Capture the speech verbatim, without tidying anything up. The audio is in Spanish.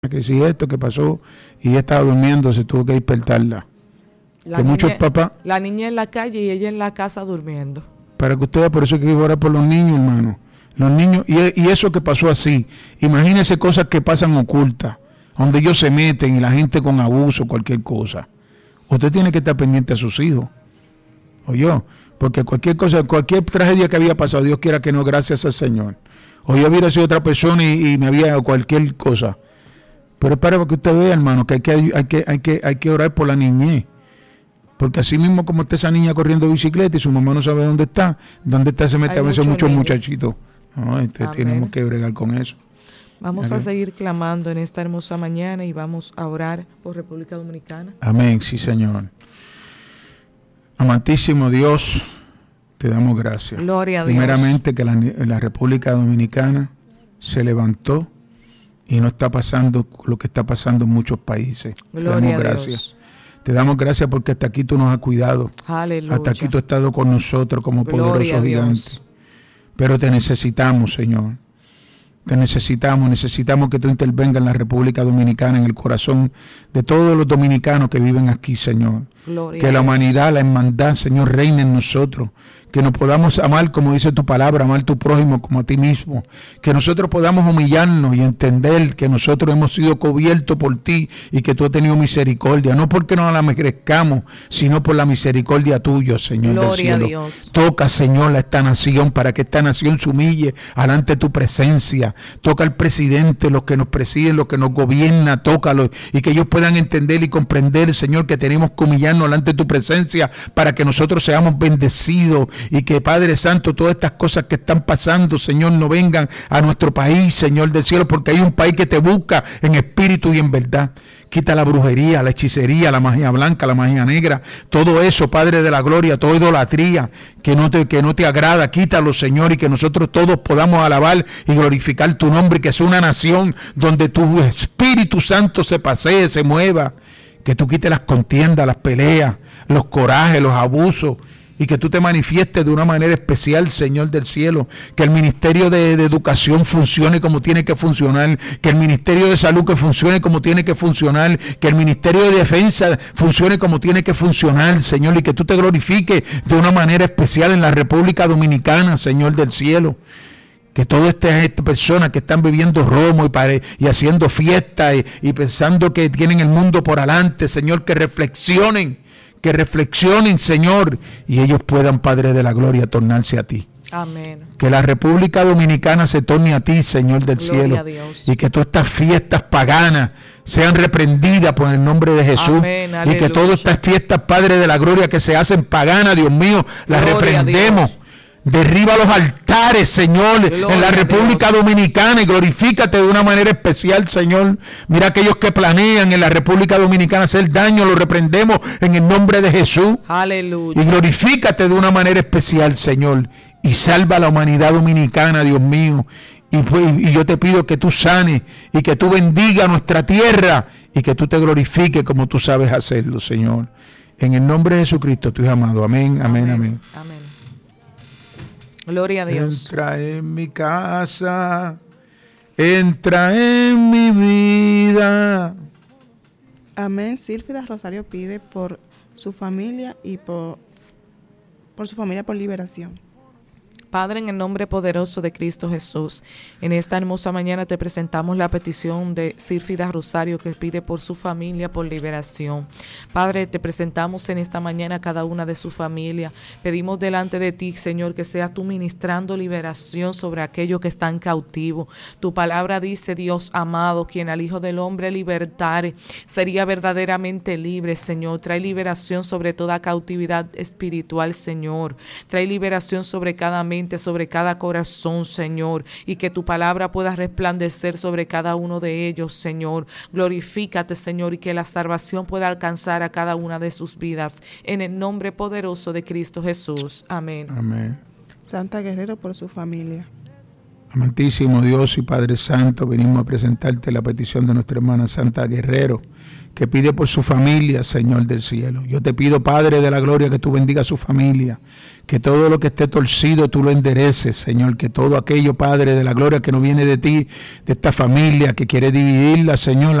que si esto que pasó y ella estaba durmiendo, se tuvo que despertarla. La que niña, muchos papás, la niña en la calle y ella en la casa durmiendo. para que ustedes, por eso hay que orar por los niños, hermano. Los niños, y, y eso que pasó así, imagínense cosas que pasan ocultas, donde ellos se meten y la gente con abuso, cualquier cosa. Usted tiene que estar pendiente a sus hijos, o yo, porque cualquier cosa, cualquier tragedia que había pasado, Dios quiera que no, gracias al Señor. O yo hubiera sido otra persona y, y me había cualquier cosa. Pero es para que usted vea, hermano, que hay que, hay que, hay que, hay que orar por la niñez. Porque así mismo como está esa niña corriendo bicicleta y su mamá no sabe dónde está, dónde está se mete Hay a veces mucho muchos niño. muchachitos. No, entonces tenemos que bregar con eso. Vamos Amén. a seguir clamando en esta hermosa mañana y vamos a orar por República Dominicana. Amén, sí, Señor. Amantísimo Dios, te damos gracias. Gloria a Dios. Primeramente que la, la República Dominicana se levantó y no está pasando lo que está pasando en muchos países. Gloria te damos a gracias. Dios. Te damos gracias porque hasta aquí tú nos has cuidado. Aleluya. Hasta aquí tú has estado con nosotros como Gloria poderoso a gigante. Dios. Pero te necesitamos, Señor. Te necesitamos, necesitamos que tú intervengas en la República Dominicana, en el corazón de todos los dominicanos que viven aquí, Señor. Gloria que a la Dios. humanidad, la hermandad, Señor, reine en nosotros. Que nos podamos amar, como dice tu palabra, amar a tu prójimo como a ti mismo. Que nosotros podamos humillarnos y entender que nosotros hemos sido cubiertos por ti y que tú has tenido misericordia. No porque no la merezcamos, sino por la misericordia tuya, Señor del Gloria a cielo. Dios. Toca, Señor, a esta nación para que esta nación se humille ante tu presencia. Toca al presidente, los que nos presiden, los que nos gobiernan, tócalos y que ellos puedan entender y comprender, Señor, que tenemos que humillarnos ante tu presencia para que nosotros seamos bendecidos y que, Padre Santo, todas estas cosas que están pasando, Señor, no vengan a nuestro país, Señor del cielo, porque hay un país que te busca en espíritu y en verdad. Quita la brujería, la hechicería, la magia blanca, la magia negra, todo eso, Padre de la gloria, toda idolatría que no te, que no te agrada, quítalo, Señor, y que nosotros todos podamos alabar y glorificar tu nombre, y que sea una nación donde tu Espíritu Santo se pasee, se mueva, que tú quites las contiendas, las peleas, los corajes, los abusos, y que tú te manifiestes de una manera especial, Señor del cielo, que el Ministerio de, de Educación funcione como tiene que funcionar, que el Ministerio de Salud que funcione como tiene que funcionar, que el Ministerio de Defensa funcione como tiene que funcionar, Señor, y que tú te glorifiques de una manera especial en la República Dominicana, Señor del cielo. Que todas estas esta personas que están bebiendo romo y, pare, y haciendo fiesta y, y pensando que tienen el mundo por adelante, Señor, que reflexionen, que reflexionen, Señor, y ellos puedan, Padre de la gloria, tornarse a ti. Amén. Que la República Dominicana se torne a ti, Señor del Gloria cielo, a Dios. y que todas estas fiestas paganas sean reprendidas por el nombre de Jesús. Amén, y que todas estas fiestas, Padre de la gloria, que se hacen paganas, Dios mío, las Gloria a reprendemos. Dios. Derriba los altares, Señor, Gloria en la a República Dios. Dominicana, y glorifícate de una manera especial, Señor. Mira aquellos que planean en la República Dominicana hacer daño, los reprendemos en el nombre de Jesús. Aleluya. Y glorifícate de una manera especial, Señor. Y salva a la humanidad dominicana, Dios mío. Y, pues, y yo te pido que tú sanes y que tú bendiga nuestra tierra y que tú te glorifiques como tú sabes hacerlo, Señor. En el nombre de Jesucristo, tu hijo amado. Amén, amén, amén. Amén. Gloria a Dios. Entra en mi casa, entra en mi vida. Amén. Sílfida Rosario pide por su familia y por, por su familia por liberación. Padre, en el nombre poderoso de Cristo Jesús, en esta hermosa mañana te presentamos la petición de Sílfida Rosario, que pide por su familia por liberación. Padre, te presentamos en esta mañana cada una de su familia. Pedimos delante de ti, Señor, que seas tú ministrando liberación sobre aquellos que están cautivos. Tu palabra dice, Dios amado, quien al Hijo del Hombre libertare, sería verdaderamente libre, Señor. Trae liberación sobre toda cautividad espiritual, Señor. Trae liberación sobre cada mente, sobre cada corazón, Señor, y que tu palabra pueda resplandecer sobre cada uno de ellos, Señor. Glorifícate, Señor, y que la salvación pueda alcanzar a cada una de sus vidas, en el nombre poderoso de Cristo Jesús. Amén. Amén. Santa Guerrero por su familia. Amantísimo Dios y Padre Santo, venimos a presentarte la petición de nuestra hermana Santa Guerrero, que pide por su familia, Señor del cielo. Yo te pido, Padre de la gloria, que tú bendiga a su familia, que todo lo que esté torcido tú lo endereces, Señor, que todo aquello, Padre de la gloria, que no viene de ti, de esta familia, que quiere dividirla, Señor,